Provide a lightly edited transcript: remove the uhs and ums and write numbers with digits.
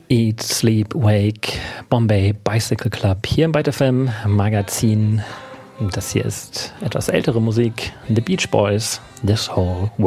Eat, Sleep, Wake, Bombay Bicycle Club hier im Byte FM Magazin. Das hier ist etwas ältere Musik. The Beach Boys, This Whole World.